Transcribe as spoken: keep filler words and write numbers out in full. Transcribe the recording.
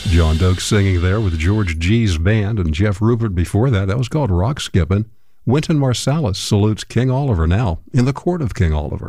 John Doak singing there with George G's band and Jeff Rupert before that. That was called Rock Skippin'. Wynton Marsalis salutes King Oliver now in the court of King Oliver.